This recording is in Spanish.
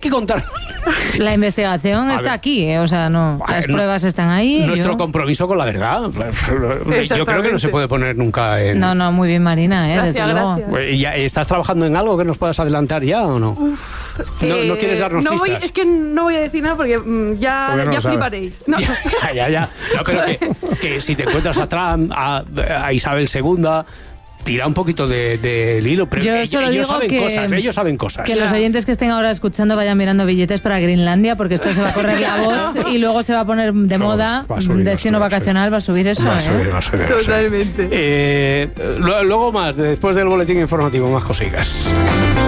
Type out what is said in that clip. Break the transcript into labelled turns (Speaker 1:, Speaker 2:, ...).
Speaker 1: que contar.
Speaker 2: La investigación está aquí, o sea, no. Las pruebas están ahí.
Speaker 1: Nuestro compromiso con la verdad. Yo creo que no se puede poner nunca en...
Speaker 2: No, muy bien, Marina, desde luego.
Speaker 1: ¿Estás trabajando en algo que nos puedas adelantar ya o no? ¿No quieres darnos pistas?
Speaker 3: Es que no voy a decir nada porque ya fliparéis. No.
Speaker 1: Ya. No, pero que si te encuentras a Trump, a Isabel II... Tira un poquito del hilo, pero ellos saben cosas.
Speaker 2: Que los oyentes que estén ahora escuchando vayan mirando billetes para Groenlandia, porque esto se va a correr la voz y luego se va a poner de moda. Destino vacacional, va a subir eso.
Speaker 1: Va a subir.
Speaker 3: Totalmente.
Speaker 1: Luego más, después del boletín informativo, más cositas.